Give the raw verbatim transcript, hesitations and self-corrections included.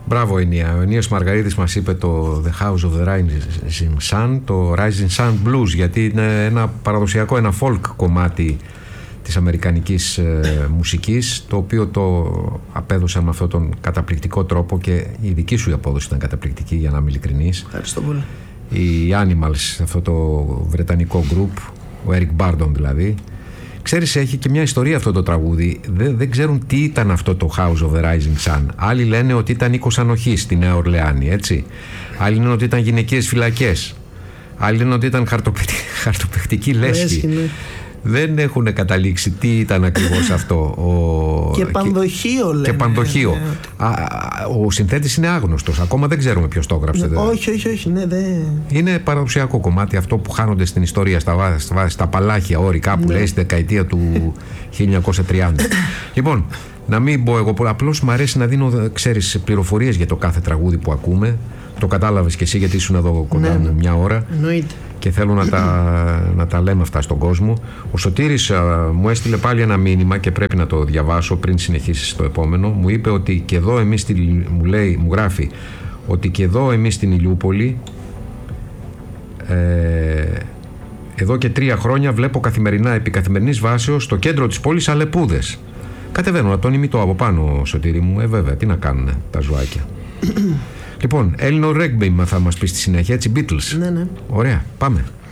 Μπράβο, Ενία. Ο Ενίας Μαργαρίτης μας είπε το The House of the Rising Sun, το Rising Sun Blues, γιατί είναι ένα παραδοσιακό, ένα folk κομμάτι της αμερικανικής ε, μουσικής, το οποίο το απέδωσε με αυτόν τον καταπληκτικό τρόπο, και η δική σου η απόδοση ήταν καταπληκτική, για να είμαι ειλικρινής. Ευχαριστώ πολύ. Οι Animals, αυτό το βρετανικό group, ο Eric Burdon δηλαδή. Ξέρεις, έχει και μια ιστορία αυτό το τραγούδι. Δεν, δεν ξέρουν τι ήταν αυτό το House of the Rising Sun. Άλλοι λένε ότι ήταν οίκος ανοχής στη Νέα Ορλεάνη, έτσι. Άλλοι λένε ότι ήταν γυναικείες φυλακές. Άλλοι λένε ότι ήταν χαρτοπαιχτική λέσχη. Ναι. Δεν έχουν καταλήξει τι ήταν ακριβώς αυτό. Ο... Και πανδοχείο λένε. Και πανδοχείο. Ναι. Α, ο συνθέτης είναι άγνωστος. Ακόμα δεν ξέρουμε ποιος το έγραψε. Ναι, όχι, όχι, όχι. Ναι, δε... Είναι παραδοσιακό κομμάτι, αυτό που χάνονται στην ιστορία στα, στα, στα παλάχια όρη κάπου, ναι. Λέει στη δεκαετία του χίλια εννιακόσια τριάντα. Λοιπόν, να μην πω εγώ, απλώς μου αρέσει να δίνω, ξέρεις, πληροφορίες για το κάθε τραγούδι που ακούμε. Το κατάλαβες και εσύ, γιατί ήσουν εδώ κοντά μου, ναι, μια ώρα. Εννοείται. Και θέλω να τα, να τα λέμε αυτά στον κόσμο. Ο Σωτήρης α, μου έστειλε πάλι ένα μήνυμα και πρέπει να το διαβάσω πριν συνεχίσεις το επόμενο. Μου είπε ότι και εδώ εμείς, στη, μου, λέει, μου γράφει ότι και εδώ εμείς στην Ηλιούπολη ε, εδώ και τρία χρόνια βλέπω καθημερινά, επί καθημερινής βάσεως, στο κέντρο της πόλης αλεπούδες. Κατεβαίνουν από τον ημιτό από πάνω, Σωτήρη μου. Ε, βέβαια, τι να κάνουνε τα ζωάκια. Λοιπόν, Eleanor Rigby θα μας πει στη συνέχεια, έτσι, Beatles. Ναι, ναι. Ωραία, πάμε.